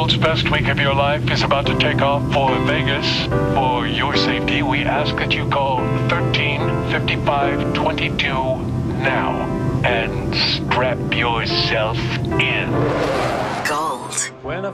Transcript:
world's best week of your life is about to take off for Vegas. For your safety, we ask that you call 135522 now and strap yourself in. Gold. When a